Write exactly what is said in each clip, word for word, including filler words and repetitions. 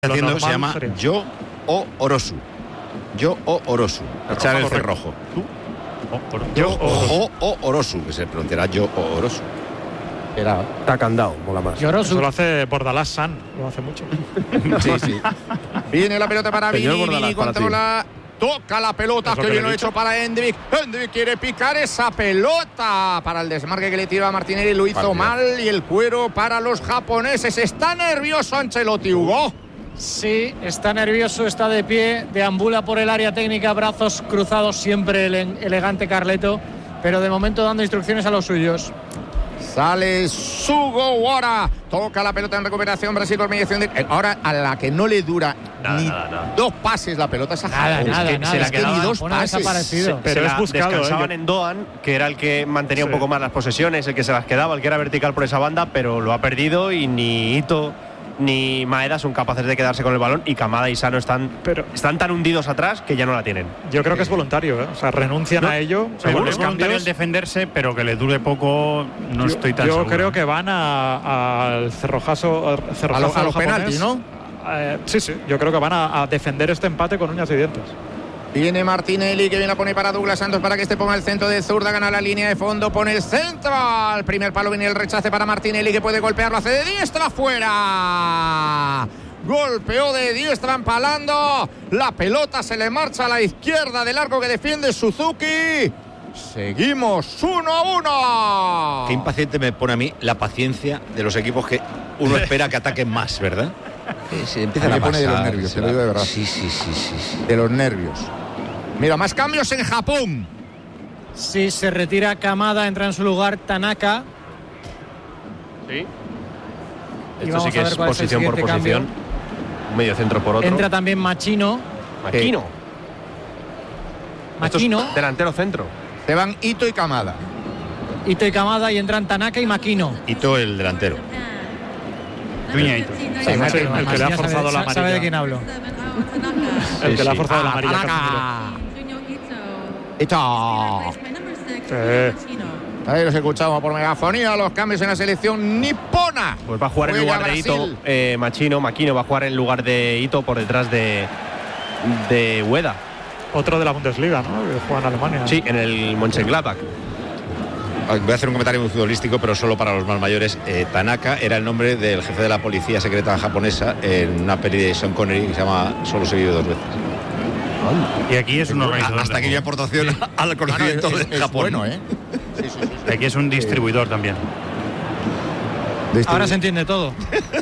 haciendo se llama sería. Yo o Orosu. Yo o Orosu. Echar el cerrojo. ¿Tú? Yo o, o Orosu, que se pronunciará Yo o Orosu. Era Takandao, mola más. Eso lo hace Bordalás San, lo hace mucho. Sí, sí. Viene la pelota para Señor Vini, Bordalás, Vini para controla, toca la pelota, Eso que que bien le lo he ha hecho dicho. para Hendrik. Hendrik quiere picar esa pelota para el desmarque que le tiró a Martinelli, lo hizo Partido. mal y el cuero para los japoneses. Está nervioso Ancelotti, Hugo. Sí, está nervioso, está de pie, deambula por el área técnica, brazos cruzados, siempre el elegante Carleto, pero de momento dando instrucciones a los suyos. Sale Sugawara, toca la pelota en recuperación, Brasil por mediación de... Eh, ahora a la que no le dura Nada, ni nada, nada. dos pases la pelota esa Nada, Japón. nada, Es que nada. se la Es que quedaban ni dos dos pases. pases. Desaparecido. Pero se es la buscado, descansaban ¿eh? en Doan, que era el que mantenía Sí. un poco más las posesiones, el que se las quedaba, el que era vertical por esa banda, pero lo ha perdido y ni Ito ni Maeda son capaces de quedarse con el balón, y Kamada y Sano están, Pero- están tan hundidos atrás que ya no la tienen. Yo creo que es voluntario, ¿eh? O sea, renuncian No, a ello. seguro, con los es voluntario cambios. el defenderse, pero que le dure poco, no Yo- estoy tan Yo seguro. creo que van a- al cerrojazo, al A cerrojazo los, a los japonés. penaltis, ¿no? Eh, sí, sí. Yo creo que van a, a defender este empate con uñas y dientes. Viene Martinelli, que viene la pone para Douglas Santos para que este ponga el centro de zurda, gana la línea de fondo, pone el centro. Al primer palo viene el rechace para Martinelli, que puede golpearlo, hace de diestra fuera. Golpeó de diestra empalando. La pelota se le marcha a la izquierda del arco que defiende Suzuki. Seguimos uno a uno. Qué impaciente me pone a mí la paciencia de los equipos que uno espera que ataquen más, ¿verdad? Eh, Se empiezan Me a pone de los pasar, nervios, se te lo va- digo de verdad. Sí, sí, sí, sí, sí. De los nervios. Mira, más cambios en Japón. Sí, se retira Kamada, entra en su lugar Tanaka. Sí. Y Esto vamos sí a que ver es cuál es el posición por siguiente posición. cambio. Un medio centro por otro. Entra también Machino. Makino. Esto es Makino, delantero centro. Se van Ito y Kamada. Ito y Kamada, y entran Tanaka y Makino. Hito el delantero. Duñaito. Sí, Sí, el que le ha ya sabe- forzado la sa- amarilla. ¿Sabe de quién hablo? El que le ha sí. forzado la Ah, amarilla. Tanaka. Casemiro. Ito. Sí. Ahí los escuchamos por megafonía, los cambios en la selección nipona. Pues va a jugar en Juega lugar de Ito, Brasil. eh, Machino. Makino va a jugar en lugar de Ito por detrás de, de Ueda. Otro de la Bundesliga, ¿no? Que juega en Alemania. Sí, en el Mönchengladbach. Voy a hacer un comentario muy futbolístico, pero solo para los más mayores. Eh, Tanaka era el nombre del jefe de la policía secreta japonesa en una peli de Sean Connery que se llama Solo se vive dos veces. Y aquí es un organizador. Hasta de aquí mi juego. aportación al conocimiento es, de es Japón. bueno, ¿eh? Sí, sí, sí, sí. Y aquí es un distribuidor también. De este- Ahora se entiende todo.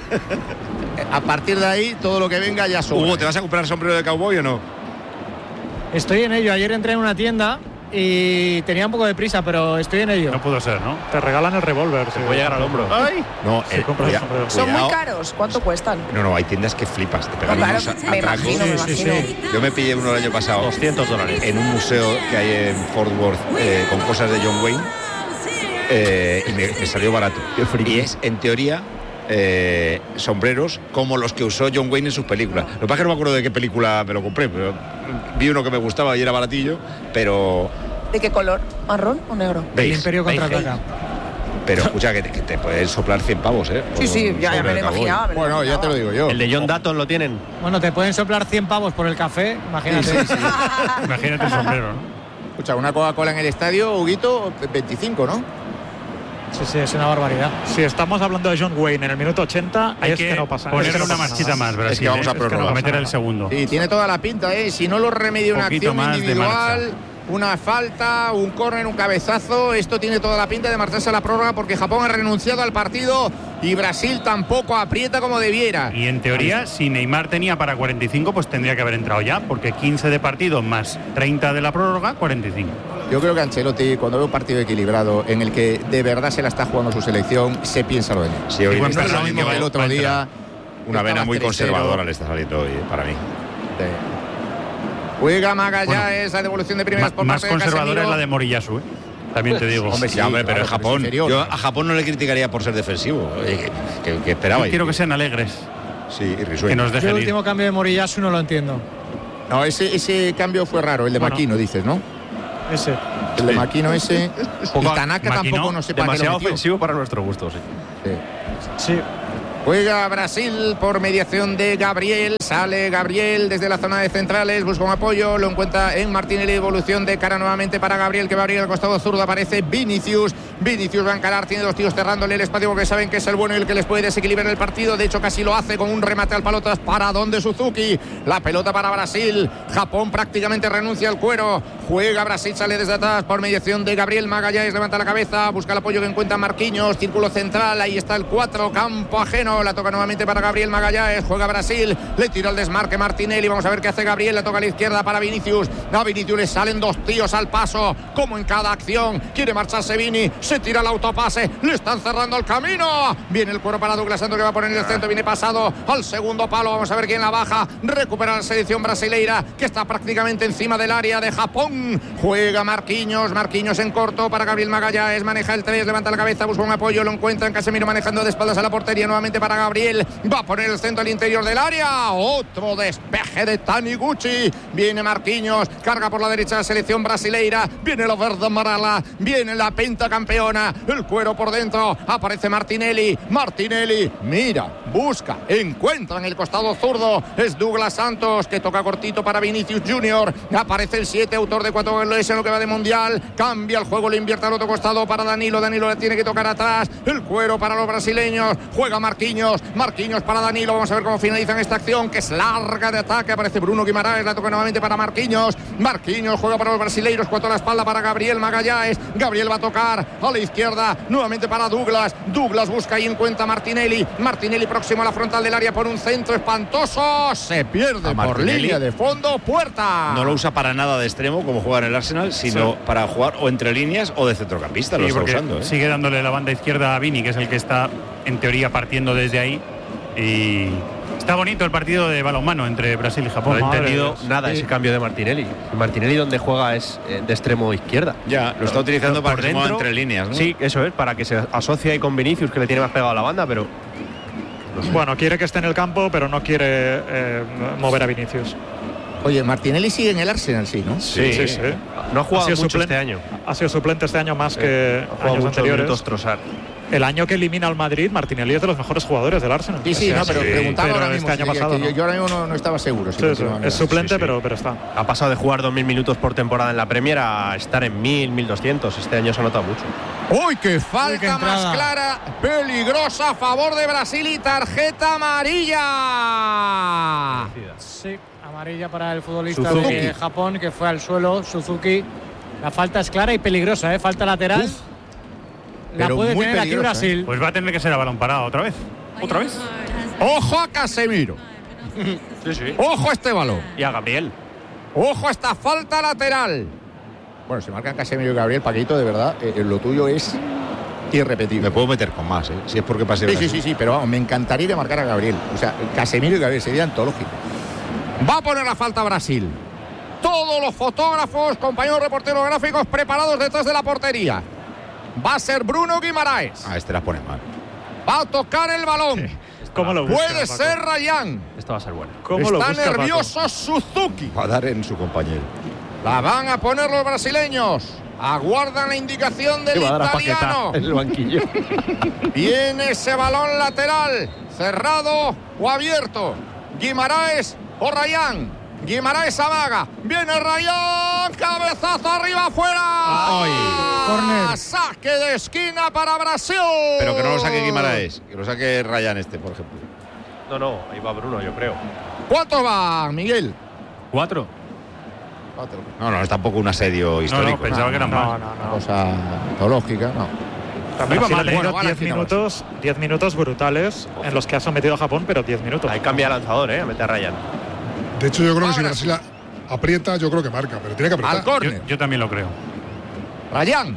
A partir de ahí, todo lo que venga ya sobra. Hugo, ¿te vas a comprar sombrero de cowboy o no? Estoy en ello. Ayer entré en una tienda y tenía un poco de prisa, pero estoy en ello. No pudo ser, ¿no? Te regalan el revólver. Se sí. puede llegar al hombro. No, Sí, eh, compra el cuida- sombrero. Son muy cuidado. caros. ¿Cuánto cuestan? No, no, hay tiendas que flipas. Te pegan No, claro, unos me atracos. imagino, me Sí, sí, imagino. sí. Yo me pillé uno el año pasado doscientos dólares. en un museo que hay en Fort Worth eh, con cosas de John Wayne eh, y me, me salió barato. Y es, en teoría, eh, sombreros como los que usó John Wayne en sus películas. Lo que pasa es que no me acuerdo de qué película me lo compré, pero vi uno que me gustaba y era baratillo, pero... ¿De qué color? ¿Marrón o negro? El Beige, Imperio contraataca. pero escucha que te, que te pueden soplar cien pavos, ¿eh? Sí, sí, Por ya, ya un me lo sombrero de cowboy. imaginaba. me lo Bueno, ya te lo digo yo. El de John Dutton lo tienen. Bueno, te pueden soplar cien pavos por el café, imagínate. Imagínate el sombrero, ¿no? Escucha, una Coca-Cola en el estadio, Huguito, veinticinco, ¿no? Sí, sí, es una barbaridad. Si estamos hablando de John Wayne en el minuto ochenta, Hay es que, que no pasa poner es que no una pasa marchita nada. más, Brasil. Es que vamos a ¿eh? prórroga. Para meter pasa el nada. segundo. Sí, tiene toda la pinta, ¿eh? Si no lo remedia una Poquito acción más de individual, marcha. una falta, un córner, un cabezazo, esto tiene toda la pinta de marcharse a la prórroga porque Japón ha renunciado al partido y Brasil tampoco aprieta como debiera. Y en teoría, si Neymar tenía para cuarenta y cinco, pues tendría que haber entrado ya, porque quince de partido más treinta de la prórroga, cuarenta y cinco. Yo creo que Ancelotti, cuando ve un partido equilibrado en el que de verdad se la está jugando su selección, se piensa lo de él. Sí, hoy Igual me está no es lo saliendo mismo El va- otro va a día... una vena estaba muy tres cero. conservadora le está saliendo hoy, eh, para mí. Juega Magallanes, la devolución de primeras Ma- por más parte de conservadora Casemiro. es la de Moriyasu, ¿eh? También te digo. Hombre, sí, hombre, pero claro, es Japón. pero es inferior. Yo a Japón no le criticaría por ser defensivo. Eh, que, que, que esperaba. Yo quiero que sean alegres, Sí, y que risueño. nos Yo el dejen ir. último cambio de Moriyasu no lo entiendo. No, ese, ese cambio fue raro, el de Bueno. Maquino, dices, ¿no? Ese. El de Maquino ese. Y Poco- Tanaka Maquino, tampoco no sé para qué lo Demasiado metió. ofensivo para nuestro gusto, sí. Sí. Sí. Juega Brasil por mediación de Gabriel. Sale Gabriel desde la zona de centrales. Busca un apoyo. Lo encuentra en Martinelli. Evolución de cara nuevamente para Gabriel, que va a abrir al costado zurdo. Aparece Vinicius. Vinicius va a encarar. Tiene dos tíos cerrándole el espacio porque saben que es el bueno y el que les puede desequilibrar el partido. De hecho, casi lo hace con un remate al palo tras paradón de Suzuki. La pelota para Brasil. Japón prácticamente renuncia al cuero. Juega Brasil. Sale desde atrás por mediación de Gabriel Magallanes. Levanta la cabeza. Busca el apoyo que encuentra Marquinhos. Círculo central. Ahí está el cuatro. Campo ajeno. La toca nuevamente para Gabriel Magallanes. Juega Brasil. Le tira el desmarque Martinelli. Vamos a ver qué hace Gabriel. Le toca a la izquierda para Vinicius. A Vinicius le salen dos tíos al paso, como en cada acción. Quiere marcharse Vini. Se tira el autopase. Le están cerrando el camino. Viene el cuero para Douglas Santos, que va a poner en el centro. Viene pasado al segundo palo. Vamos a ver quién la baja. Recupera la selección brasileira, que está prácticamente encima del área de Japón. Juega Marquinhos. Marquinhos en corto para Gabriel Magallanes. Maneja el tres. Levanta la cabeza. Busca un apoyo. Lo encuentra en Casemiro, manejando de espaldas a la portería. Nuevamente para Gabriel. Va a poner el centro al interior del área. Otro despeje de Taniguchi. Viene Marquinhos. Carga por la derecha la selección brasileira. Viene la verde marala. Viene la pentacampeona. El cuero por dentro. Aparece Martinelli. Martinelli mira, busca, encuentra en el costado zurdo. Es Douglas Santos, que toca cortito para Vinicius Junior. Aparece el siete, autor de cuatro goles en lo que va de mundial. Cambia el juego, le invierte al otro costado para Danilo. Danilo le tiene que tocar atrás. El cuero para los brasileños. Juega Marquinhos. Marquinhos para Danilo. Vamos a ver cómo finalizan esta acción, que es larga de ataque. Aparece Bruno Guimaraes. La toca nuevamente para Marquinhos. Marquinhos juega para los brasileiros. Cuatro a la espalda para Gabriel Magallanes. Gabriel va a tocar a la izquierda. Nuevamente para Douglas. Douglas busca y encuentra a Martinelli. Martinelli próximo a la frontal del área por un centro espantoso. Se pierde por línea de fondo. Puerta. No lo usa para nada de extremo, como juega en el Arsenal, sino sí. para jugar o entre líneas o de centrocampista. Sí, lo está usando. ¿eh? Sigue dándole la banda izquierda a Vini, que es el que está en teoría partiendo desde ahí. Y está bonito el partido de balonmano entre Brasil y Japón. No he entendido nada sí. ese cambio de Martinelli. Martinelli donde juega es de extremo izquierda. Ya, lo está utilizando para que se mueva entre líneas, ¿no? Sí, eso es, para que se asocie ahí con Vinicius, que le tiene más pegado a la banda, pero... No sé. Bueno, quiere que esté en el campo, pero no quiere eh, mover a Vinicius. Oye, Martinelli sigue en el Arsenal, sí, ¿no? Sí, sí, sí. No ha jugado ha mucho suplen- este año. Ha sido suplente este año más sí. que ha años anteriores. El año que elimina al Madrid, Martinelli es de los mejores jugadores del Arsenal. Sí, sí, no, pero sí. preguntaba pero ahora mismo. Este año Sí, pasado, que ¿no? Yo ahora mismo no, no estaba seguro. Si sí, sí. Es suplente, sí, sí. Pero, pero está. Ha pasado de jugar dos mil minutos por temporada en la Premier a estar en mil, mil doscientos. Este año se ha notado mucho. ¡Uy, qué falta Uy, qué más clara! Peligrosa a favor de Brasil y tarjeta amarilla. Sí, amarilla para el futbolista Suzuki. de Japón, que fue al suelo, Suzuki. La falta es clara y peligrosa, ¿eh? Falta lateral. Uf. La Pero puede muy tener aquí Brasil. ¿eh? Pues va a tener que ser a balón parado otra vez. ¿Otra vez? ¡Ojo a Casemiro! Sí, sí. ¡Ojo a este balón! Y a Gabriel. ¡Ojo a esta falta lateral! Bueno, si marcan Casemiro y Gabriel, Paquito, de verdad, eh, lo tuyo es irrepetible. Me puedo meter con más, ¿eh? Si es porque pase. Sí, sí, sí, sí, pero vamos, me encantaría que marcara a Gabriel. O sea, Casemiro y Gabriel sería antológico. Va a poner la falta Brasil. Todos los fotógrafos, compañeros reporteros gráficos preparados detrás de la portería. Va a ser Bruno Guimaraes. Ah, este la pone mal. Va a tocar el balón. Sí. ¿Cómo lo busca, Puede Paco? ser Rayán. Esto va a ser bueno. ¿Cómo Está lo busca, nervioso Paco? Suzuki. Va a dar en su compañero. La van a poner los brasileños. Aguardan la indicación del italiano. En el banquillo. Viene ese balón lateral. Cerrado o abierto. Guimaraes o Rayán. Guimaraes amaga. Viene Rayán. Cabezazo arriba afuera. Ay. Corner. Saque de esquina para Brasil. Pero que no lo saque Guimaraes. Que lo saque Rayán este, por ejemplo. No, no, ahí va Bruno, yo creo. ¿Cuántos van, Miguel? ¿Cuatro? Cuatro. No, no, es tampoco un asedio histórico. No, no, pensaba no, que eran No, más. no, Una no. cosa teológica, no. También Brasil ha ha tenido bueno, diez Brasil, minutos, diez minutos brutales en los que ha sometido a Japón, pero diez minutos. Ahí cambia lanzador, ¿eh? A meter a Ryan. De hecho, yo creo que si Ahora Brasil aprieta, yo creo que marca, pero tiene que apretar. Al córner. Yo, yo también lo creo. Rayán.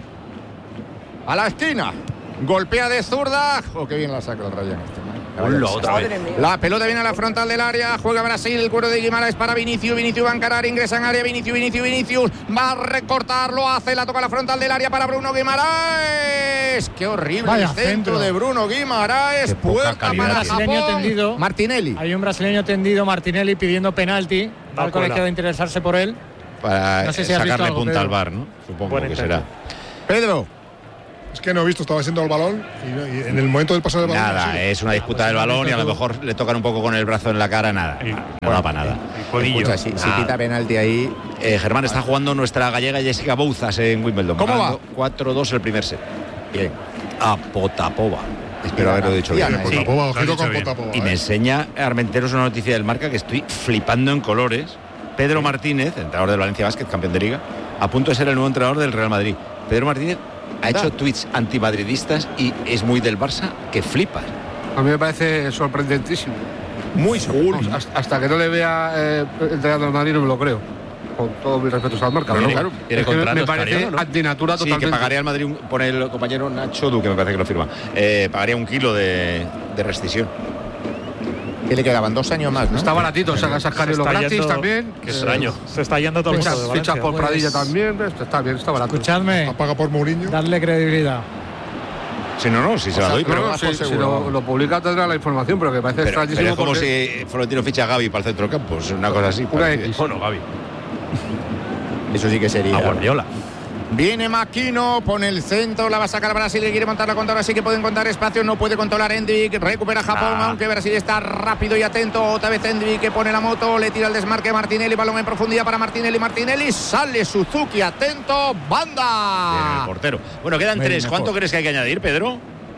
A la esquina. Golpea de zurda. Oh, qué bien la saca el Rayán este. Hola, otra vez. La pelota viene a la frontal del área. Juega Brasil. El cuero de Guimaraes para Vinicius. Vinicius va a encarar. Ingresa en área. Vinicius, Vinicius, Vinicius. Va a recortar. Lo hace. La toca a la frontal del área para Bruno Guimaraes. Qué horrible Vaya el centro, centro de Bruno Guimaraes. Puerta calidad para tiene. Brasileño Japón. tendido. Martinelli. Hay un brasileño tendido, Martinelli, pidiendo penalti. Va Al fuera. colegio de interesarse por él. Para No sé si has sacarle visto algo, punta Pedro. al bar, ¿no? Supongo Buen que intento. será. Pedro. Es que no he visto, estaba siendo el balón y, no- y en el momento del pasar del balón. Nada, sí. es una disputa del balón y a lo mejor le tocan un poco con el brazo en la cara, nada. No da para nada. Escucha, si, si pita penalti ahí. Eh, Germán, está jugando nuestra gallega Jessica Bouzas en Wimbledon. ¿Cómo va? Ganando cuatro dos el primer set. Bien. A Potapova. Espero haberlo dicho bien. Diana, Potapova, Sí, lo has ojito dicho con bien. Potapova. Y me eh. enseña Armenteros una noticia del Marca que estoy flipando en colores. Pedro Martínez, entrenador del Valencia Basket, campeón de liga, a punto de ser el nuevo entrenador del Real Madrid. Pedro Martínez ha hecho tweets antimadridistas y es muy del Barça que flipas. A mí me parece sorprendentísimo. Muy seguro. Vamos, hasta, hasta que no le vea eh, entrenando al Madrid no me lo creo. Con todos mis respetos al Marca. Tiene- Pero, tiene es que me contrato, parece estaría, ¿no? antinatura Sí, totalmente. que pagaría al Madrid, un- pone el compañero Nacho Duque, me parece que lo firma. Eh, pagaría un kilo de, de rescisión. Que le quedaban dos años más, ¿no? Está baratito, sacas a Cariolo está gratis yendo- también. Qué extraño. Se está yendo todo el mundo Fichas, de fichas Valencia. por Pradilla Pues- también. Esto está bien, está barato. Escuchadme, Apaga por Mourinho. darle credibilidad. Si no, no, si se la doy, No, pero. no, vas si, por si seguro. lo, lo publica tendrá la información, pero que me parece Pero, pero extrañísimo. es como porque- si Florentino ficha a Gaby para el centro del campo, es una cosa así. Una parecida. X. Bueno, Gaby. Eso sí que sería. A Guardiola. Viene Maquino, pone el centro, la va a sacar Brasil, que quiere montar la contra, así que pueden contar espacio, no puede controlar Endvik, recupera Japón, Ah. aunque Brasil está rápido y atento, otra vez Endvik que pone la moto, le tira el desmarque a Martinelli, balón en profundidad para Martinelli, Martinelli, sale Suzuki, atento, Bien, el banda. portero. Bueno, quedan Muy tres. mejor. ¿Cuánto crees que hay que añadir, Pedro?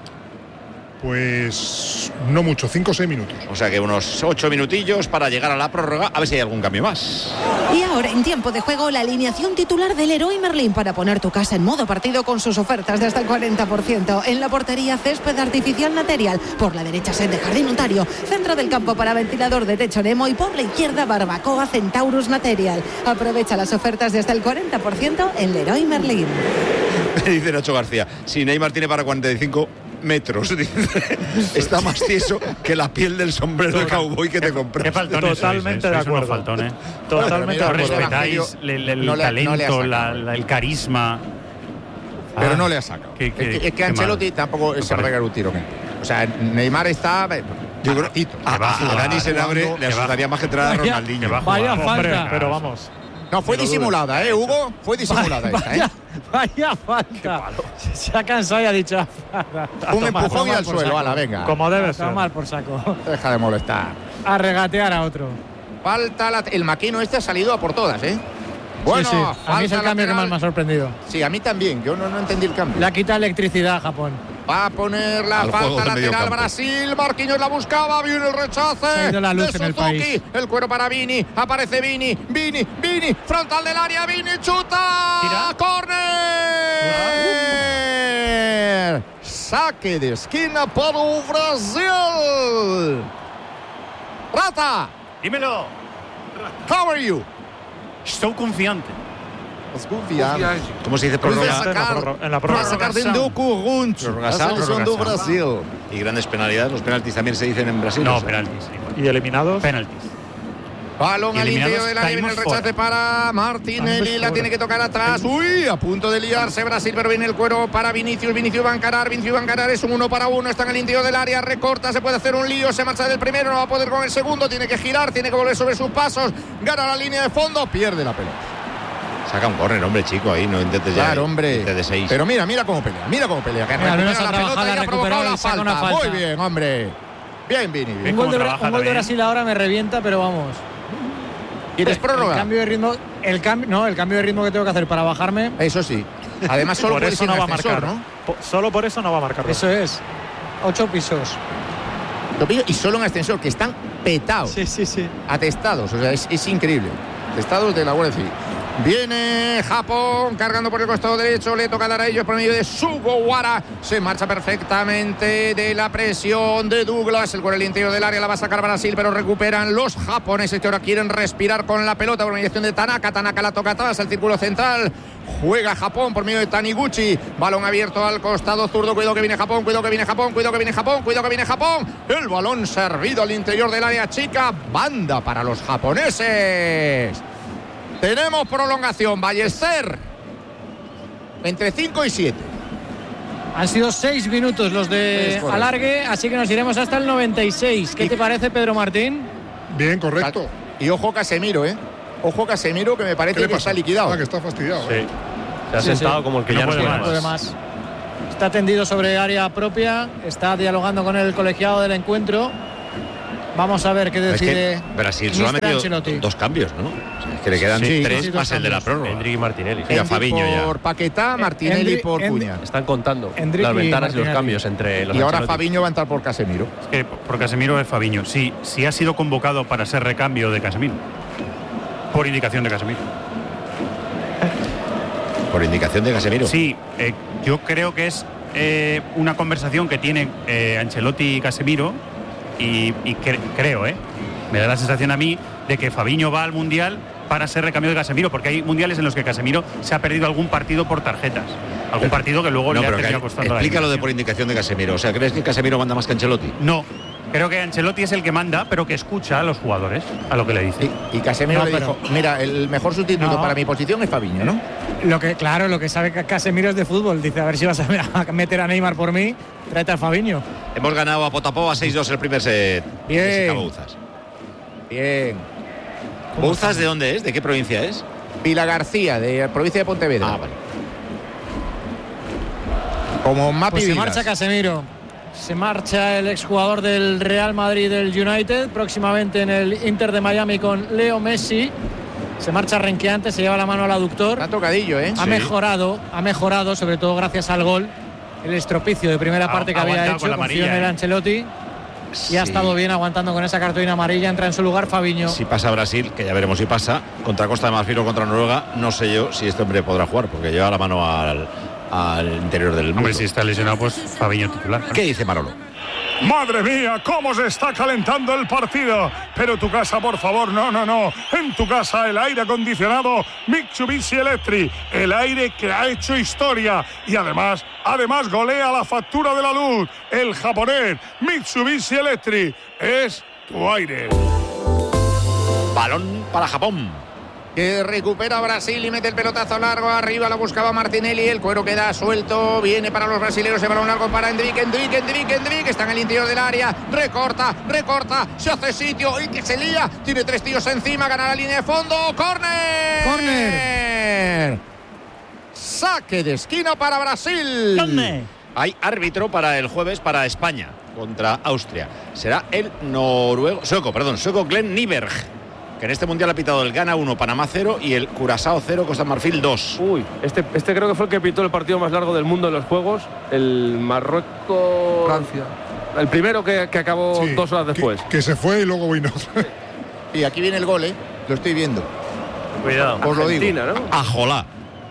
Pues no mucho, cinco o seis minutos. O sea que unos ocho minutillos para llegar a la prórroga. A ver si hay algún cambio más. Y ahora en tiempo de juego la alineación titular del Leroy Merlin para poner tu casa en modo partido con sus ofertas de hasta el cuarenta por ciento. En la portería césped artificial material, por la derecha set de Jardín Ontario, centro del campo para ventilador de techo Nemo y por la izquierda barbacoa Centaurus Material. Aprovecha las ofertas de hasta el cuarenta por ciento en Leroy Merlin. Dice Nacho García, si Neymar tiene para cuarenta y cinco metros, dice, está más tieso que la piel del sombrero de cowboy que te compras. Qué faltones Totalmente sois, de eh, sois unos acuerdo. faltones. Totalmente Bueno, de pero acuerdo. mira, Respetáis el, el- el no le- no le ha talento, sacado. la- la- el carisma. Pero Ah, no le ha sacado. qué- es qué- que, es que qué Ancelotti mal. tampoco Me se va a parece. pegar un tiro. ¿no? O sea, Neymar está eh, Yo creo- baratito. a, va a a jugar, Dani Senabre jugando, le que va- asustaría más que entrar a Vaya- Ronaldinho. que va a jugar. Vaya Hombre, falta. pero vamos. No, fue disimulada, ¿eh, Hugo? Fue disimulada esta, ¿eh? Vaya, vaya falta. Se ha cansado y ha dicho. a Un tomar, empujón y a tomar al por suelo, saco. ala, venga. Como debe A ser. tomar por saco. Deja de molestar. A regatear a otro. Falta la, el Maquino este ha salido a por todas, ¿eh? Bueno, sí, sí. A mí es el falta cambio que lateral. más me ha sorprendido. Sí, a mí también. Yo no, no entendí el cambio. Le ha quitado electricidad a Japón. Va a poner la Al juego falta del medio lateral campo. Brasil. Marquinhos la buscaba. Viene el rechace. Se ha ido la luz de en el Suzuki. país. El cuero para Vini. Aparece Vini. Vini. Vini. Frontal del área. Vini. Chuta. Tira. Corner. Saque de esquina para o Brasil. Rata. Dímelo. How are you? Estou confiante. Desconfiado. ¿Cómo se dice Vai prórroga? En la sacar, prórroga- en la vai prórroga. sacar dentro do conjunto. Prórroga A sal, selección do prórroga sal. Brasil. Y grandes penalidades. Los penaltis también se dicen en Brasil. No, o sea. penaltis. Y eliminados. Penaltis. Balón Y al eliminados, interior del área, viene el caímos rechace para Martinelli, Caímos la tiene fuera. que tocar atrás. Uy, a punto de liarse Brasil, pero viene el cuero para Vinicius. Vinicius va a encarar, Vinicius va a encarar, es un uno para uno, está en el interior del área, recorta, se puede hacer un lío, se marcha del primero, no va a poder con el segundo, tiene que girar, tiene que volver sobre sus pasos, gana la línea de fondo, pierde la pelota. Saca un córner, hombre, chico, ahí, no intentes ya. Claro, hombre. De seis. Pero mira, mira cómo pelea, mira cómo pelea. Que Mira, recupera esa la pelota trabajada y ha recuperó provocado y la saca falta. una falta. Muy bien, hombre. Bien, Vini, bien. Un gol, de, Bra- trabaja un gol de también. Brasil ahora me revienta, pero vamos. ¿Quieres El prórroga? cambio de ritmo, el cambio, no, el cambio de ritmo que tengo que hacer para bajarme. Eso sí. Además, solo Por puede eso ser no en va a ascensor, marcar. ¿no? Po- Solo por eso no va a marcar. Eso es. Ocho pisos. Lo pillo, y solo en ascensor, que están petados. Sí, sí, sí. Atestados, o sea, es, es increíble. Atestados de la Guardia Civil. Viene Japón cargando por el costado derecho, le toca dar a ellos por medio de Sugawara. Se marcha perfectamente de la presión de Douglas. El por el interior del área la va a sacar Brasil, pero recuperan los japoneses que ahora quieren respirar con la pelota por mediación de Tanaka. Tanaka la toca atrás al círculo central. Juega Japón por medio de Taniguchi. Balón abierto al costado zurdo. Cuidado que viene Japón, cuidado que viene Japón, cuidado que viene Japón, cuidado que viene Japón. El balón servido al interior del área chica. Banda para los japoneses. Tenemos prolongación. Ballester. Entre cinco y siete. Han sido seis minutos los de Es correcto. alargue, así que nos iremos hasta el noventa y seis. ¿Qué Y- te parece, Pedro Martín? Bien, correcto. Y ojo Casemiro, ¿eh? Ojo Casemiro, que me ¿Qué parece le que pasa? está liquidado. Ah, que está fastidiado. Sí. Se ha Sí, sentado sí. como el que No ya no puede quiere más, más. puede más. Está tendido sobre área propia, está dialogando con el colegiado del encuentro. Vamos a ver qué decide. Es que Brasil solo ha metido dos cambios, ¿no? O sea, es que le quedan sí, tres sí, más el de la prórroga. Endrick y Martinelli. Y a Fabiño ya. Por Paquetá, Martinelli Endrick, por Endrick. Cuña. Están contando Endrick las y ventanas y, los Martinelli. cambios entre los Y ahora Ancelotti. Fabiño va a entrar por Casemiro. Es que por Casemiro es Fabiño. Sí, sí ha sido convocado para ser recambio de Casemiro. Por indicación de Casemiro. Por indicación de Casemiro. Sí, eh, yo creo que es eh, una conversación que tienen eh, Ancelotti y Casemiro y, y cre- creo, ¿eh? Me da la sensación a mí de que Fabiño va al Mundial para ser recambio de Casemiro, porque hay mundiales en los que Casemiro se ha perdido algún partido por tarjetas. Algún partido que luego No, le ha pero terminado que- costando la explícalo de eliminación. por indicación de Casemiro. O sea, ¿crees que Casemiro manda más que Ancelotti? No, creo que Ancelotti es el que manda, pero que escucha a los jugadores, a lo que le dice. Y Casemiro No, le pero- dijo, mira, el mejor sustituto No. para mi posición es Fabiño, ¿no? Lo que, claro, lo que sabe Casemiro es de fútbol. Dice, a ver si vas a a meter a Neymar por mí, tráete a Fabiño. Hemos ganado a Potapó a seis dos el primer set. Bien. Jessica Bouzas. Bien. ¿Bouzas de dónde es? ¿De qué provincia es? Vila García, de la provincia de Pontevedra. Ah, vale. Como Mapi Pues se Vilas. marcha Casemiro. Se marcha el exjugador del Real Madrid del United, próximamente en el Inter de Miami con Leo Messi. Se marcha renqueante, se lleva la mano al aductor. Está tocadillo, ¿eh? Ha Sí. mejorado, ha mejorado, sobre todo gracias al gol, el estropicio de primera Ha- parte que ha había aguantado hecho, con la confío en amarilla, el ¿eh? Ancelotti. Y ha Sí. estado bien aguantando con esa cartulina amarilla. Entra en su lugar Fabiño. Si pasa Brasil, que ya veremos si pasa, contra Costa de Marfil o contra Noruega, no sé yo si este hombre podrá jugar, porque lleva la mano al, al interior del Hombre, muslo. si está lesionado, pues Fabiño titular. ¿Qué dice Manolo? Madre mía, cómo se está calentando el partido. Pero tu casa, por favor, no, no, no. En tu casa el aire acondicionado Mitsubishi Electric. El aire que ha hecho historia. Y además, además golea la factura de la luz. El japonés Mitsubishi Electric es tu aire. Balón para Japón. Que recupera Brasil y mete el pelotazo largo. Arriba lo buscaba Martinelli. El cuero queda suelto. Viene para los brasileños. El balón largo para Endrick. Endrick, Endrick, Endrick. Está en el interior del área. Recorta, recorta. Se hace sitio. Y que se lía. Tiene tres tíos encima. Gana la línea de fondo. ¡Córner! ¡Córner! Saque de esquina para Brasil. ¿Dónde? Hay árbitro para el jueves para España contra Austria. Será el noruego, sueco, perdón, sueco Glenn Nyberg, que en este mundial ha pitado el Ghana uno, Panamá cero y el Curazao cero, Costa de Marfil dos. Uy, este, este creo que fue el que pitó el partido más largo del mundo en los Juegos. El Marruecos. Francia. El primero que, que acabó Sí, dos horas que- después. Que, se fue y luego vino. Y aquí viene el gol, ¿eh? Lo estoy viendo. Cuidado. Os lo digo. Argentina, ¿no? Ajolá.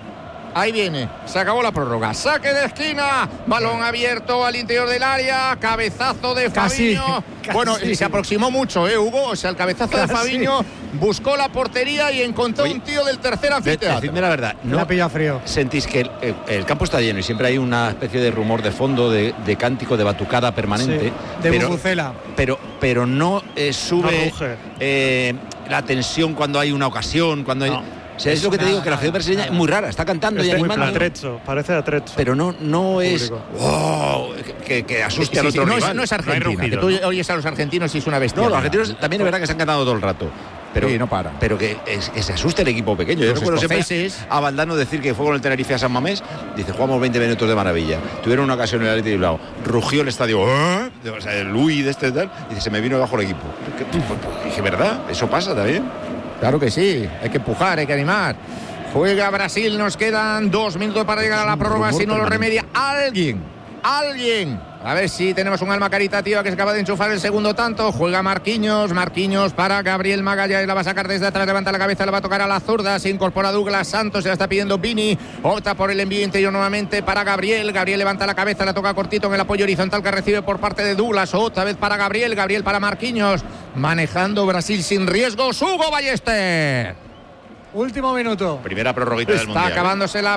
Ahí viene, se acabó la prórroga. Saque de esquina, balón abierto al interior del área, cabezazo de Casi, Fabiño. casi. Bueno, y se aproximó mucho, ¿eh, Hugo? O sea, el cabezazo de Casi. Fabiño buscó la portería y encontró Oye, un tío del tercer De- anfiteatro. Decidme la verdad, La ¿no ha pillado frío. sentís que el, el- el campo está lleno y siempre hay una especie de rumor de fondo, de, de cántico, de batucada permanente? Sí, de pero, bubucela. pero, pero no eh, No sube ruge. eh, la tensión cuando hay una ocasión, cuando hay... No. O sea, es lo que te digo, que la ciudad brasileña es muy rara, está cantando y Este animando. atrecho, parece atrecho. Pero no, no es Público. wow, que, que- que asuste Sí, al sí, otro no, es, rival. no es Argentina, rugido, que tú ¿no? oyes a los argentinos y es una bestia. No, los argentinos también es verdad que están cantando todo el rato. Pero, Sí, no paran. pero que, es- que se asuste el equipo pequeño. Yo Los recuerdo siempre escoceses. a Valdano decir que fue con el Tenerife a San Mamés. Dice, jugamos veinte minutos de maravilla. Tuvieron una ocasión en el Athletic de Bilbao. Rugió el estadio. ¿Eh? O sea, el Uy de este tal. Dice, se me vino debajo el equipo. ¿Qué- pues, pues, dije, ¿verdad? Eso pasa también. Claro que sí, hay que empujar, hay que animar. Juega Brasil, nos quedan dos minutos para llegar a la prórroga, si no lo remedia alguien, alguien. A ver si tenemos un alma caritativa que se acaba de enchufar el segundo tanto. Juega Marquinhos, Marquinhos para Gabriel Magallanes, la va a sacar desde atrás, levanta la cabeza, la va a tocar a la zurda, se incorpora Douglas Santos, se la está pidiendo Vini, opta por el envío interior nuevamente para Gabriel, Gabriel levanta la cabeza, la toca cortito en el apoyo horizontal que recibe por parte de Douglas, otra vez para Gabriel, Gabriel para Marquinhos, manejando Brasil sin riesgos, Hugo Ballester. Último minuto. Primera prórroguita del Está Mundial. acabándose la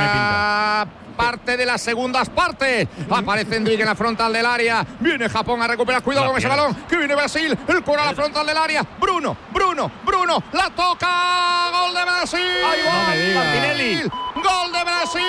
primera parte de las segundas partes. Aparece Endrick en la frontal del área. Viene Japón a recuperar. Cuidado La con ese pierde. balón. Que viene Brasil. El coro a la frontal del área. Bruno, Bruno, Bruno. La toca. Gol de Brasil. No me digas. Martinelli. Gol de Brasil.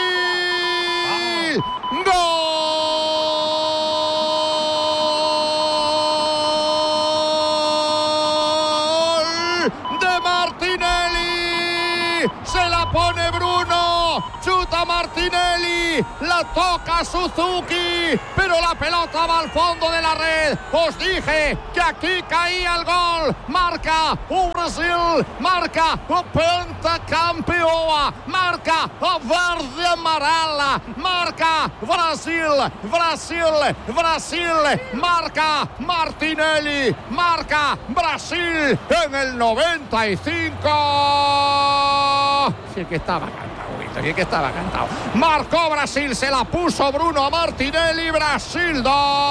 Gol de Martinelli. Se la pone Bruno. chuta Martinelli, la toca Suzuki, pero la pelota va al fondo de la red. Os dije que aquí caía el gol. Marca o Brasil, marca o pentacampeoa, marca o verde amarela, marca Brasil, Brasil, Brasil, marca Martinelli, marca Brasil en el noventa y cinco. Sí, que estaba cantado, sí, que estaba cantado. Marcó Brasil, se la puso Bruno Martinelli, Brasil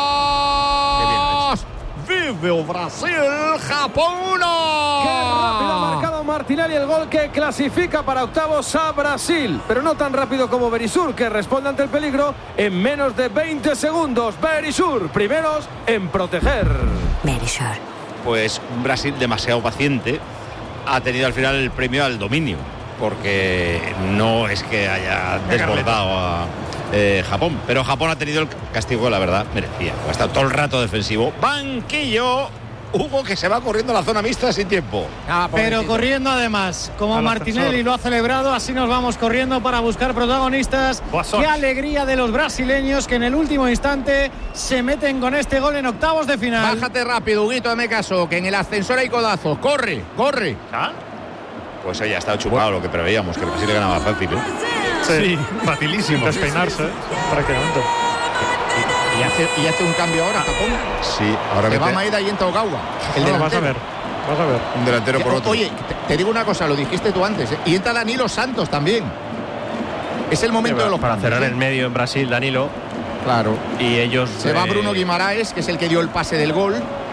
dos. Vive o Brasil, Japón uno. Qué rápido ha marcado Martinelli el gol que clasifica para octavos a Brasil, pero no tan rápido como Berisur, que responde ante el peligro en menos de veinte segundos. Berisur, primeros en proteger. Berisur. Pues un Brasil demasiado paciente ha tenido al final el premio al dominio, porque no es que haya desbordado a eh, Japón, pero Japón ha tenido el castigo, la verdad, merecía. Ha estado todo el rato defensivo. Banquillo, Hugo, que se va corriendo a la zona mixta sin tiempo. Ah, pero corriendo además, como Martinelli lo ha celebrado, así nos vamos corriendo para buscar protagonistas. Qué alegría de los brasileños que en el último instante se meten con este gol en octavos de final. Bájate rápido, Huguito, dame caso, que en el ascensor hay codazos. Corre, corre. ¿Ah? Pues oye, ha estado chupado lo que preveíamos, que Brasil le ganaba fácil, ¿eh? Sí, sí, facilísimo. Despeinarse, prácticamente. Y hace, y hace un cambio ahora, Japón. Sí, ahora que mete... va Maeda y entra Ogawa. El no, vas a ver, vas a ver. Un delantero por otro. Oye, te, te digo una cosa, lo dijiste tú antes, ¿eh? Y entra Danilo Santos también. Es el momento sí, de los para cambios, cerrar ¿eh? el medio en Brasil, Danilo. Claro. Y ellos... Se eh... va Bruno Guimaraes, que es el que dio el pase del gol.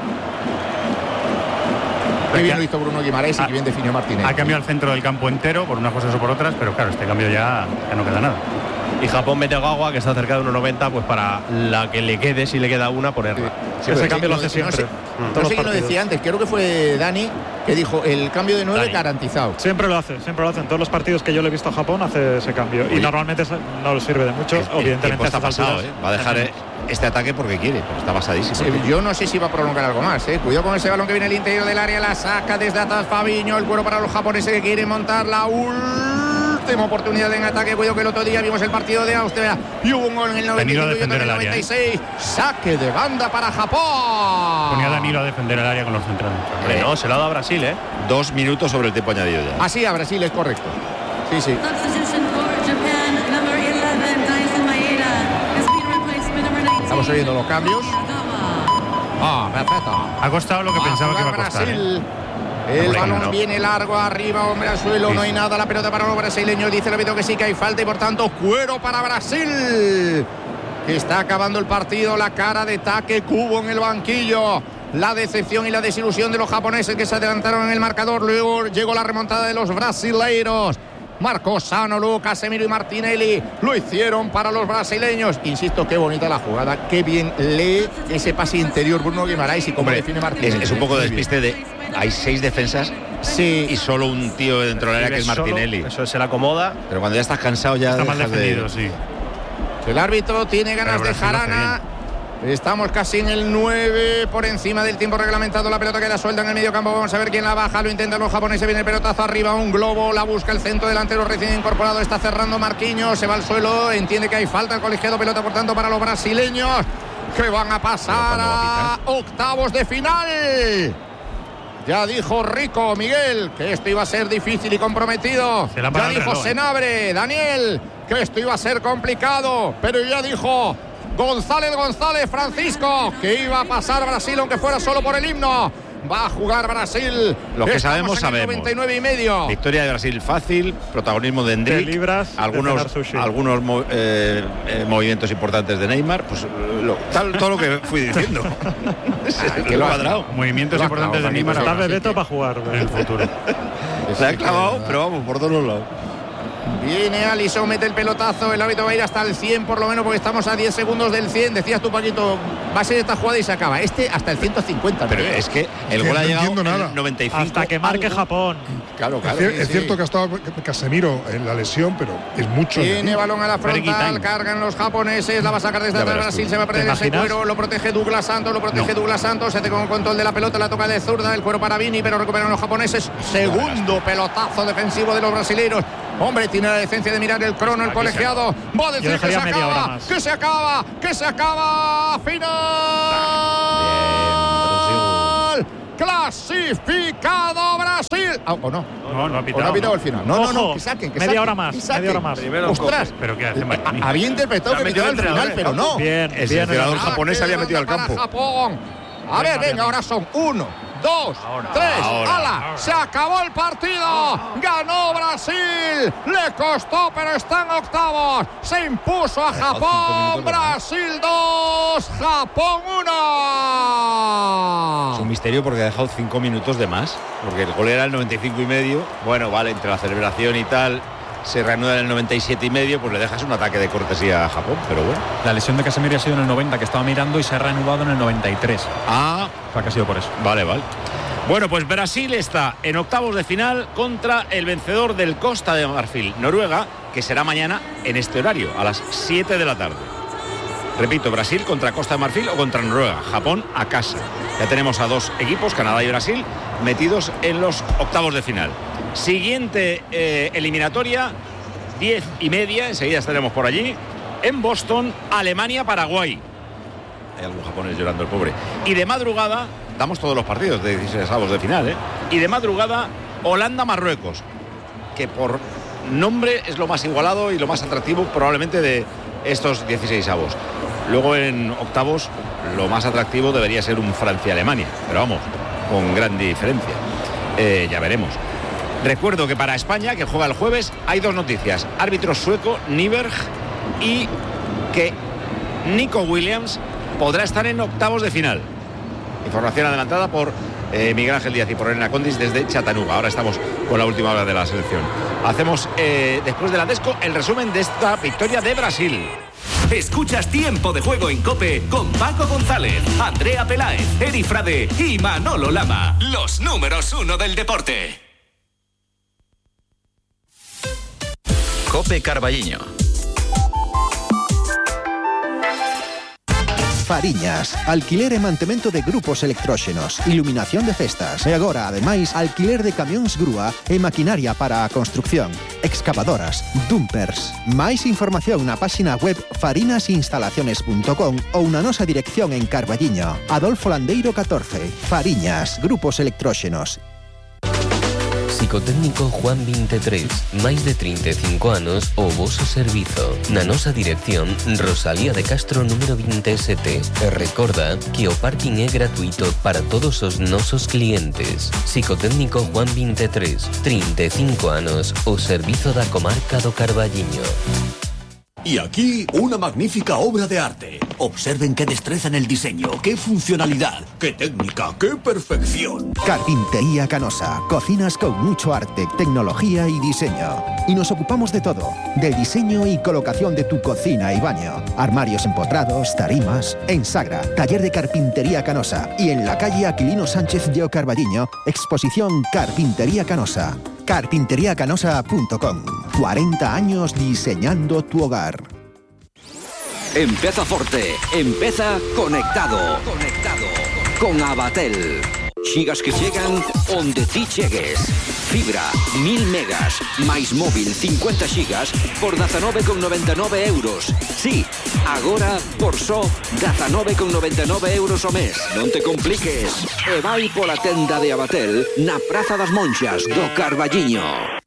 Qué bien lo hizo Bruno Guimaraes y qué bien definió Martínez. Ha cambiado el centro del campo entero por unas cosas o por otras, pero claro, este cambio ya, ya no queda nada. Y Japón mete a Ogawa, que está cerca de uno noventa, pues para la que le quede, si le queda una, ponerla. Sí, ese cambio lo hace siempre. No sé, no sé quién lo decía antes, creo que fue Dani, que dijo el cambio de nueve Dani. Garantizado. Siempre lo hace, siempre lo hace. En todos los partidos que yo le he visto a Japón hace ese cambio. Uy. Y normalmente no le sirve de mucho, el, evidentemente. El está pasado, ¿eh? Va a dejar este ataque porque quiere, pero está pasadísimo. Sí, yo no sé si va a prolongar algo más, ¿eh? Cuidado con ese balón que viene al interior del área, la saca desde atrás Fabiño, el cuero para los japoneses que quieren montar la última oportunidad en ataque. Cuidado que el otro día vimos el partido de Austria y hubo un gol en el noventa y cinco y otro en el noventa y seis. Saque de banda para Japón. Ponía a Danilo a defender el área con los centrales. Hombre, no, se lo ha dado a Brasil, ¿eh? Dos minutos sobre el tiempo añadido ya. Así a Brasil es correcto. Sí, sí. Estamos oyendo los cambios. Ah, perfecto. Ha costado lo que Va pensaba a que iba a Brasil. costar. ¿eh? El Hombre, balón no. viene largo arriba, hombre al suelo, sí. No hay nada, la pelota para los brasileños, dice el árbitro que sí que hay falta y por tanto cuero para Brasil, que está acabando el partido. La cara de Take Kubo en el banquillo, la decepción y la desilusión de los japoneses que se adelantaron en el marcador. Luego llegó la remontada de los brasileiros. Marcó Sano, Lucas, Casemiro y Martinelli. Lo hicieron para los brasileños. Insisto, qué bonita la jugada. Qué bien lee ese pase interior Bruno Guimaraes y cómo Hombre, define Martinelli. Es, es un poco de despiste de... Hay seis defensas sí. y solo un tío dentro del área que es Martinelli. Solo, eso se le acomoda. Pero cuando ya estás cansado ya... Está mal defendido, de... sí. El árbitro tiene ganas de jarana. Estamos casi en el nueve, por encima del tiempo reglamentado. La pelota queda suelta en el medio campo. Vamos a ver quién la baja. Lo intentan los japoneses. Viene el pelotazo arriba. Un globo. La busca el centro delantero recién incorporado. Está cerrando Marquinhos. Se va al suelo. Entiende que hay falta. El colegiado. Pelota por tanto para los brasileños, que van a pasar a octavos de final. Ya dijo Rico, Miguel, que esto iba a ser difícil y comprometido. Ya dijo Senabre, Daniel, que esto iba a ser complicado. Pero ya dijo González González Francisco que iba a pasar Brasil aunque fuera solo por el himno. Va a jugar Brasil. Lo que sabemos, sabemos. noventa y nueve y medio. Victoria de Brasil fácil, protagonismo de Endrick, libras, algunos, de algunos mo eh, eh, movimientos importantes de Neymar, pues lo, tal, todo lo que fui diciendo. Ah, que lo ha cuadrado. Movimientos lo importantes de Neymar. Está Bebeto para jugar en el futuro. Se ha clavado, pero vamos, por todos lados. Viene Alisson, mete el pelotazo. El árbitro va a ir hasta el cien por lo menos, porque estamos a diez segundos del cien. Decías tú, Paquito, va a ser esta jugada y se acaba. Este hasta el ciento cincuenta. Pero es que el que gol no ha llegado en nada. el noventa y cinco. Hasta que marque algo. Japón. Claro, claro. Es, sí, es sí. cierto que ha estado Casemiro en la lesión, pero es mucho. Tiene balón a la frontal, cargan los japoneses, la va a sacar desde atrás Brasil, se va a perder ese cuero, lo protege Douglas Santos, lo protege no. Douglas Santos, se hace con control de la pelota, la toca de zurda, el cuero para Vini, pero recuperan los japoneses. Segundo pelotazo defensivo de los brasileños. Hombre, tiene la decencia de mirar el crono, el Aquí colegiado. se Va a decir que se acaba, que se acaba, que se acaba. Final. Clasificado Brasil. Ah, ¿O no? No, no ha pitado. ¿O no ha pitado el final? No, Ojo, no, no, que saquen, que media saquen, hora más, que saquen. media hora más. Primero Ostras, ¿Pero qué hace Martín? había interpretado que pitaba el final, pero no. Bien, El bien. seleccionador el- japonés se había metido al campo. Japón. A ver, venga, ahora son uno, dos, tres. ahora, ¡Hala! Se acabó el partido. Ganó Brasil. Le costó, pero está en octavos. Se impuso a dejado cinco Japón. minutos de Brasil dos, Japón uno. Es un misterio porque ha dejado cinco minutos de más. Porque el gol era el noventa y cinco y medio. Bueno, vale, entre la celebración y tal, se reanuda en el noventa y siete y medio, pues le dejas un ataque de cortesía a Japón, pero bueno. La lesión de Casemiro ha sido en el noventa, que estaba mirando, y se ha reanudado en el noventa y tres. Ah, O sea, que ha sido por eso. vale, vale. Bueno, pues Brasil está en octavos de final contra el vencedor del Costa de Marfil, Noruega, que será mañana en este horario, a las siete de la tarde. Repito, Brasil contra Costa de Marfil o contra Noruega, Japón a casa. Ya tenemos a dos equipos, Canadá y Brasil, metidos en los octavos de final. Siguiente eh, eliminatoria, diez y media, enseguida estaremos por allí, en Boston, Alemania-Paraguay. Hay algún japonés llorando, el pobre. Y de madrugada, damos todos los partidos de dieciséis avos de final, ¿eh? Y de madrugada, Holanda-Marruecos, que por nombre es lo más igualado y lo más atractivo probablemente de estos dieciséis avos. Luego en octavos, lo más atractivo debería ser un Francia-Alemania, pero vamos, con gran diferencia. Eh, ya veremos. Recuerdo que para España, que juega el jueves, hay dos noticias. Árbitro sueco, Nyberg, y que Nico Williams podrá estar en octavos de final. Información adelantada por eh, Miguel Ángel Díaz y por Elena Condis desde Chattanooga. Ahora estamos con la última hora de la selección. Hacemos, eh, después de la Desco, el resumen de esta victoria de Brasil. Escuchas Tiempo de Juego en COPE con Paco González, Andrea Peláez, Eri Frade y Manolo Lama. Los números uno del deporte. COPE Carballiño. Fariñas, alquiler e mantemento de grupos electróxenos, iluminación de festas e agora, ademais, alquiler de camións grúa e maquinaria para a construcción, excavadoras, dumpers. Máis información na páxina web farinasinstalaciones punto com ou na nosa dirección en Carballiño. Adolfo Landeiro catorce. Fariñas, grupos electróxenos. Psicotécnico Juan veintitrés, máis de trinta e cinco anos o voso servizo. Na nosa dirección, Rosalía de Castro número veintisiete. E recorda que o parking é gratuito para todos os nosos clientes. Psicotécnico Juan veintitrés, trinta e cinco anos, o servizo da comarca do Carballiño. Y aquí, una magnífica obra de arte. Observen qué destreza en el diseño, qué funcionalidad, qué técnica, qué perfección. Carpintería Canosa. Cocinas con mucho arte, tecnología y diseño. Y nos ocupamos de todo. Del diseño y colocación de tu cocina y baño. Armarios empotrados, tarimas. En Sagra, taller de Carpintería Canosa. Y en la calle Aquilino Sánchez de Carballiño, exposición Carpintería Canosa. carpintería canosa punto com. cuarenta años diseñando tu hogar. Empeza forte, empeza conectado. Conectado con Abatel. Xigas que chegan onde ti chegues. Fibra, mil megas, máis móvil cincuenta xigas por dezanove con noventa e nove euros. Sí, agora por só dezanove con noventa e nove euros o mes. Non te compliques. E vai pola tenda de Abatel na Praza das Monxas do Carballiño.